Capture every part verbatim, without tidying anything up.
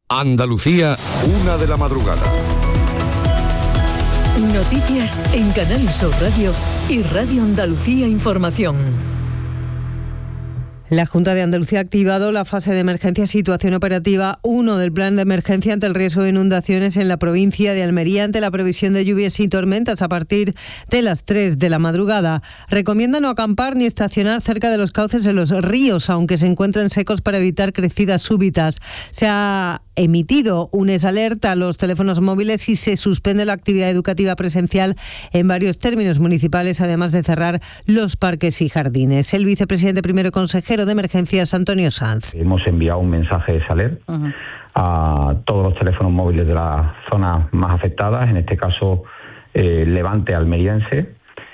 Andalucía, una de la madrugada. Noticias en Canal Sur Radio y Radio Andalucía Información. La Junta de Andalucía ha activado la fase de emergencia situación operativa uno del plan de emergencia ante el riesgo de inundaciones en la provincia de Almería ante la previsión de lluvias y tormentas a partir de las tres de la madrugada. Recomienda no acampar ni estacionar cerca de los cauces de los ríos, aunque se encuentren secos, para evitar crecidas súbitas. Se ha emitido un exalerta a los teléfonos móviles y se suspende la actividad educativa presencial en varios términos municipales, además de cerrar los parques y jardines. El vicepresidente primero consejero de Emergencias, Antonio Sanz. Hemos enviado un mensaje de alerta uh-huh. a todos los teléfonos móviles de las zonas más afectadas, en este caso eh, Levante almeriense,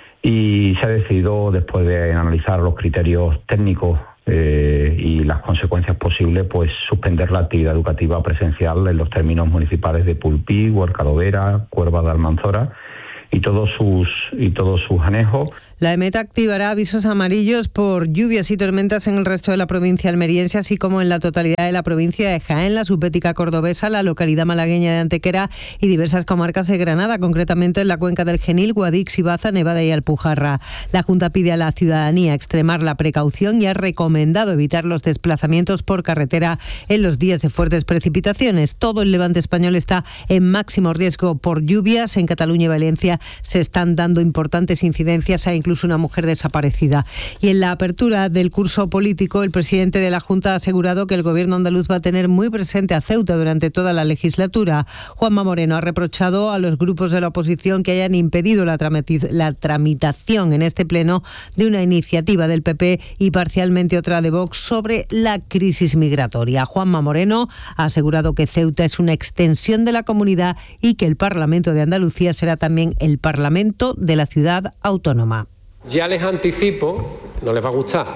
y se ha decidido, después de analizar los criterios técnicos eh, y las consecuencias posibles, pues suspender la actividad educativa presencial en los términos municipales de Pulpí, Huercalovera, Cuerva de Almanzora y todos sus y todos sus anejos. La EMET activará avisos amarillos por lluvias y tormentas en el resto de la provincia almeriense, así como en la totalidad de la provincia de Jaén, la subbética cordobesa, la localidad malagueña de Antequera y diversas comarcas de Granada, concretamente en la cuenca del Genil, Guadix y Baza, Nevada y Alpujarra. La Junta pide a la ciudadanía extremar la precaución y ha recomendado evitar los desplazamientos por carretera en los días de fuertes precipitaciones. Todo el levante español está en máximo riesgo por lluvias. En Cataluña y Valencia se están dando importantes incidencias, hay incluso una mujer desaparecida. Y en la apertura del curso político, el presidente de la Junta ha asegurado que el gobierno andaluz va a tener muy presente a Ceuta durante toda la legislatura. Juanma Moreno ha reprochado a los grupos de la oposición que hayan impedido la, tramitiz- la tramitación en este pleno de una iniciativa del P P y parcialmente otra de Vox sobre la crisis migratoria. Juanma Moreno ha asegurado que Ceuta es una extensión de la comunidad y que el Parlamento de Andalucía será también el Parlamento de la ciudad autónoma. Ya les anticipo, no les va a gustar,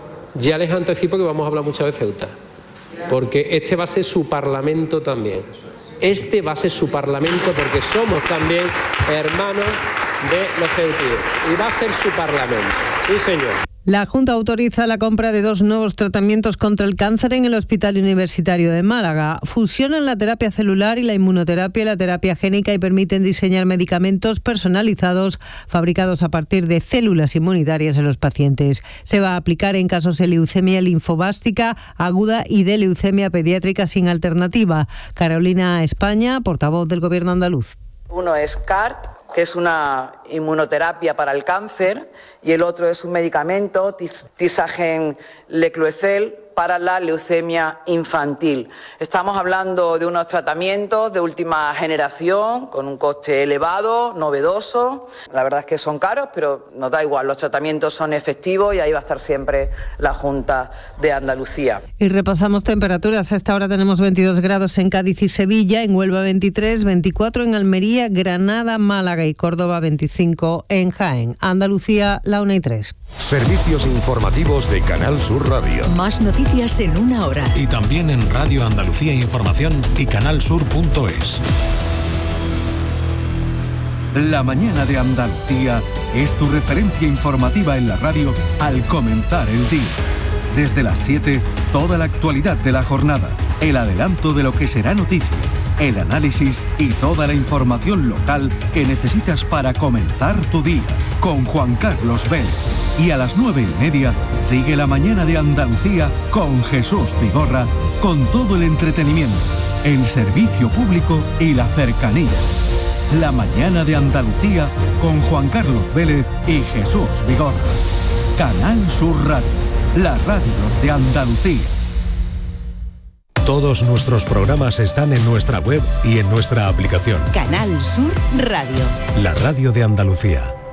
ya les anticipo que vamos a hablar mucho de Ceuta, porque este va a ser su parlamento también. Este va a ser su parlamento porque somos también hermanos de los ceutíes y va a ser su parlamento. Sí, señor. La Junta autoriza la compra de dos nuevos tratamientos contra el cáncer en el Hospital Universitario de Málaga. Fusionan la terapia celular y la inmunoterapia y la terapia génica y permiten diseñar medicamentos personalizados fabricados a partir de células inmunitarias en los pacientes. Se va a aplicar en casos de leucemia linfobástica aguda y de leucemia pediátrica sin alternativa. Carolina España, portavoz del Gobierno andaluz. Uno es C A R T, que es una inmunoterapia para el cáncer, y el otro es un medicamento, Tisagen Lecloecel, para la leucemia infantil. Estamos hablando de unos tratamientos de última generación, con un coste elevado, novedoso. La verdad es que son caros, pero nos da igual, los tratamientos son efectivos y ahí va a estar siempre la Junta de Andalucía. Y repasamos temperaturas. A esta hora tenemos veintidós grados en Cádiz y Sevilla, en Huelva veintitrés, veinticuatro en Almería, Granada, Málaga y Córdoba, veinticinco en Jaén. Andalucía, la una y tres. Servicios informativos de Canal Sur Radio. Más noticias en una hora. Y también en Radio Andalucía Información y canalsur punto es. La mañana de Andalucía es tu referencia informativa en la radio al comenzar el día. Desde las siete, toda la actualidad de la jornada, el adelanto de lo que será noticia, el análisis y toda la información local que necesitas para comenzar tu día, con Juan Carlos Vélez. Y a las nueve y media sigue la mañana de Andalucía con Jesús Vigorra, con todo el entretenimiento, el servicio público y la cercanía. La mañana de Andalucía con Juan Carlos Vélez y Jesús Vigorra. Canal Sur Radio, la radio de Andalucía. Todos nuestros programas están en nuestra web y en nuestra aplicación. Canal Sur Radio. La radio de Andalucía.